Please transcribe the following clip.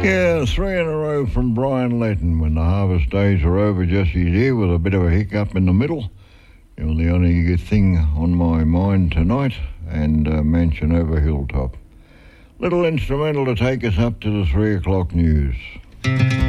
Yeah, 3 in a row from Brian Letton. When the harvest days are over, Jesse's here with a bit of a hiccup in the middle. You're the only thing on my mind tonight, and Mansion Over Hilltop. Little instrumental to take us up to the 3 o'clock news.